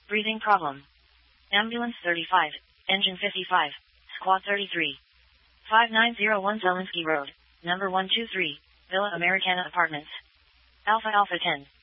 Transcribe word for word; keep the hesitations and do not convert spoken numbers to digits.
Breathing problem. Ambulance thirty-five, Engine fifty-five, Squad thirty-three. five nine zero one Zelensky Road, number one two three, Villa Americana Apartments. Alpha Alpha ten.